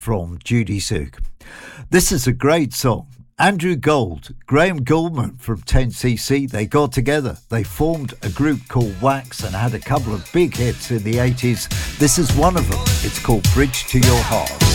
from Judy Suk. This is a great song. Andrew Gold, Graham Gouldman from 10cc, they got together. They formed a group called Wax and had a couple of big hits in the 80s. This is one of them. It's called Bridge to Your Heart.